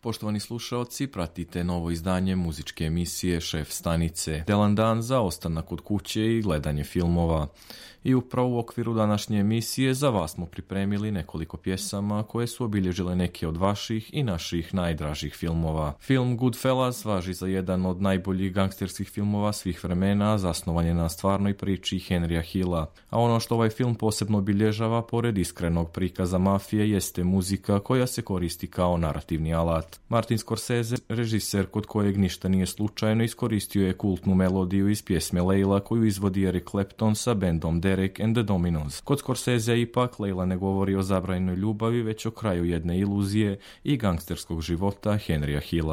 Poštovani slušaoci, pratite novo izdanje muzičke emisije Šef stanice. Delan dan za ostanak kod kuće i gledanje filmova. I upravo u okviru današnje emisije za vas smo pripremili nekoliko pjesama koje su obilježile neke od vaših i naših najdražih filmova. Film Goodfellas važi za jedan od najboljih gangsterskih filmova svih vremena, zasnovan je na stvarnoj priči Henrya Hilla. A ono što ovaj film posebno obilježava, pored iskrenog prikaza mafije, jeste muzika koja se koristi kao narativni alat. Martin Scorsese, režiser kod kojeg ništa nije slučajno, iskoristio je kultnu melodiju iz pjesme Leila koju izvodi Eric Clapton sa bendom Derek and the Dominos. Kod Scorsese ipak Leila ne govori o zabranjenoj ljubavi, već o kraju jedne iluzije i gangsterskog života Henrya Hilla.